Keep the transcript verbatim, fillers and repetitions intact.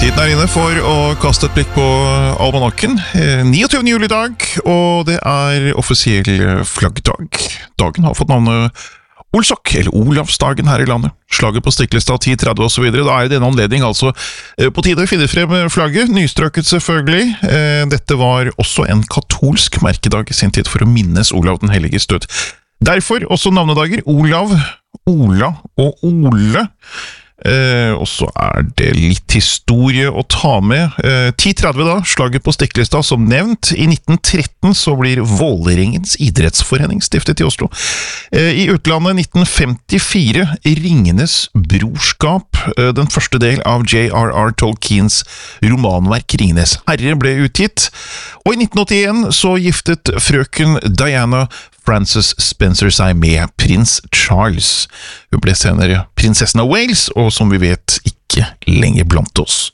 Tiden er inne for å kaste et blikk på almanakken. niogtyvende juli i dag, og det er offisiell flaggdag. Dagen har fått navnet Olsok, eller Olavsdagen her i landet. Slaget på Stiklestad ti tretti og så videre. Da er det denne anledning altså på tide å finne frem flagget, nystrøket selvfølgelig. Dette var også en katolsk merkedag i sin tid for å minnes Olav den Helliges død. Derfor også navnedager Olav, Ola og Ole. Eh, og så er det litt historie å ta med. eh, ti tretti da, slaget på Stiklestad som nevnt. I nitten tretten så blir Vålerengens idrettsforening stiftet i Oslo. eh, I utlandet nitten femtifire Ringenes brorskap, eh, den første del av J R R Tolkiens romanverk Ringenes herre ble utgitt. Og i nitten åttien så giftet frøken Diana Frances Spencer seg med prins Charles. Hun ble senere prinsessen av Wales, og som vi vet ikke lenger blant oss.